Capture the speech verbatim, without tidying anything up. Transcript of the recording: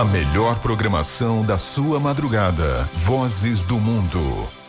A melhor programação da sua madrugada. Vozes do Mundo.